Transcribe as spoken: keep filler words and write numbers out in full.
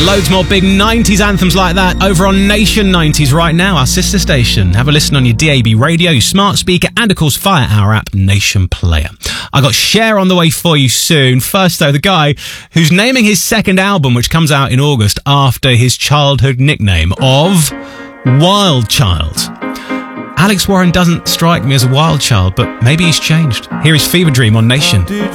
Loads more big nineties anthems like that over on Nation nineties right now, our sister station. Have a listen on your D A B radio, your smart speaker, and of course via our app, Nation Player. I got Cher on the way for you soon. First though, the guy who's naming his second album, which comes out in August, after his childhood nickname of Wild Child. Alex Warren doesn't strike me as a wild child, but maybe he's changed. Here is Fever Dream on Nation.